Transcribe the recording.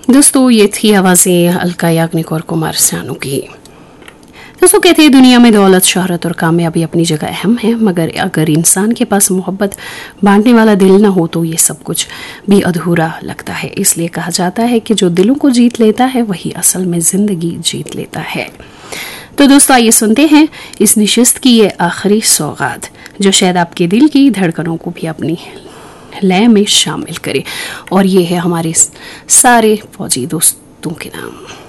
दोस्तों ये थी आवाज़ें अलका याग्निक और कुमार सानू की। दोस्तों कहते हैं दुनिया में दौलत, शोहरत और कामयाबी अपनी जगह अहम है, मगर अगर इंसान के पास मोहब्बत बांटने वाला दिल ना हो तो ये सब कुछ भी अधूरा लगता है। इसलिए कहा जाता है कि जो दिलों को जीत लेता है वही असल में ज़िंदगी जीत लेता है। तो दोस्तों आइए सुनते हैं इस नशिस्त की ये आखिरी सौगात, जो शायद आपके दिल की धड़कनों को भी अपनी लय में शामिल करे। और ये है हमारे सारे फौजी दोस्तों के नाम।